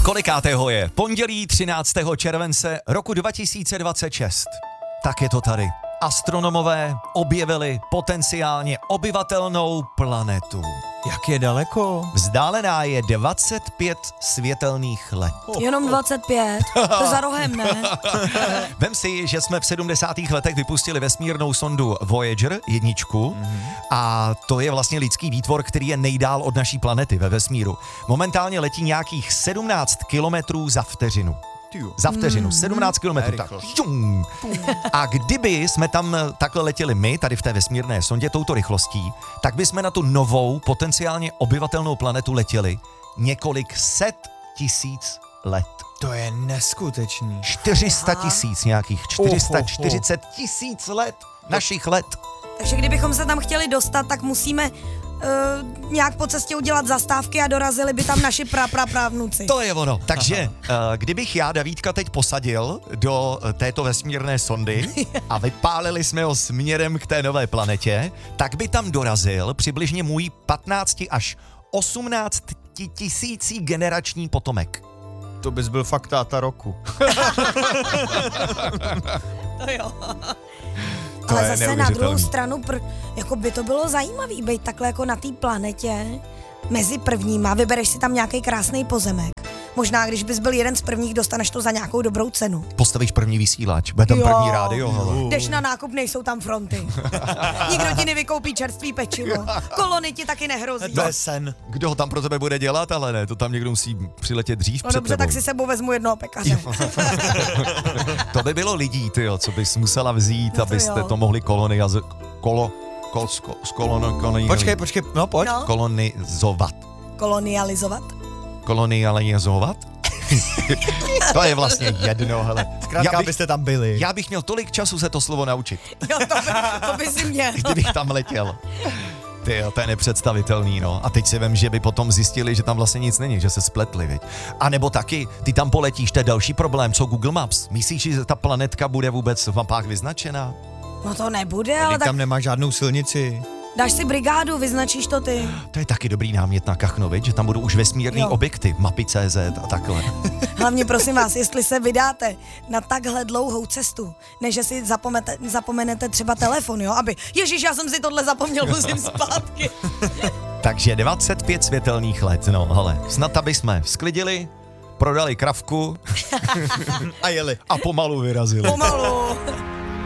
Kolikátého je? Pondělí 13. července roku 2026. Tak je to tady. Astronomové objevili potenciálně obyvatelnou planetu. Jak je daleko? Vzdálená je 25 světelných let. Jenom 25, to za rohem, ne? Vem si, že jsme v 70. letech vypustili vesmírnou sondu Voyager 1 a to je vlastně lidský výtvor, který je nejdál od naší planety ve vesmíru. Momentálně letí nějakých 17 kilometrů za vteřinu. Za vteřinu, 17 kilometrů. Tak. A kdyby jsme tam takhle letěli my, tady v té vesmírné sondě, touto rychlostí, tak bychom na tu novou, potenciálně obyvatelnou planetu letěli několik set tisíc let. To je neskutečný. 400 tisíc nějakých, 440 tisíc let, našich let. Takže kdybychom se tam chtěli dostat, tak musíme nějak po cestě udělat zastávky a dorazili by tam naši právnuci. To je ono. Takže kdybych já Davídka teď posadil do této vesmírné sondy a vypálili jsme ho směrem k té nové planetě, tak by tam dorazil přibližně můj 15 až 18 tisící generační potomek. To bys byl fakt táta roku. To jo. To ale je zase na druhou neuvěřitelný. stranu, jako by to bylo zajímavý být takhle jako na té planetě mezi prvníma, vybereš si tam nějaký krásný pozemek. Možná, když bys byl jeden z prvních, dostaneš to za nějakou dobrou cenu. Postavíš první vysílač, bude tam první rádio. Hele. Jdeš na nákup, nejsou tam fronty. Nikdo ti nevykoupí čerstvý pečivo. Kolony ti taky nehrozí. To je sen. Kdo ho tam pro tebe bude dělat, ale ne, to tam někdo musí přiletět dřív No před dobře, tebou. tak si sebou vezmu jednoho pekaře. To by bylo lidí, tyjo, co bys musela vzít, No to abyste jo. to mohli Počkej, no pojď. No. kolonizovat. Kolonializovat? To je vlastně jedno, hele. Zkrátka, abyste tam byli. Já bych měl tolik času se to slovo naučit, Jo, to by si měl. kdybych tam letěl. Tyjo, to je nepředstavitelný, no. A teď si vem, že by potom zjistili, že tam vlastně nic není, že se spletli, viď. A nebo taky, ty tam poletíš, to je další problém, co Google Maps. Myslíš, že ta planetka bude vůbec v mapách vyznačená? No to nebude, ale Teď tak tam nemá žádnou silnici. dáš si brigádu, vyznačíš to ty. To je taky dobrý námět na Kachno, viď? Že tam budou už vesmírný Jo. objekty, mapy.cz a takhle. Hlavně prosím vás, jestli se vydáte na takhle dlouhou cestu, než že si zapomenete třeba telefon, jo, aby, ježiš, já jsem si tohle zapomněl, musím zpátky. Takže 25 světelných let, no, hele. Snad aby jsme sklidili, prodali kravku A jeli. a pomalu vyrazili. Pomalu.